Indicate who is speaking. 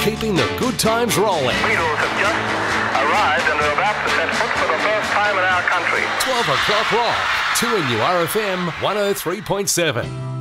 Speaker 1: keeping the good times rolling.
Speaker 2: Beatles have just arrived and are about to set foot for the first time in our country.
Speaker 1: 12 o'clock rock. 2NURFM 103.7.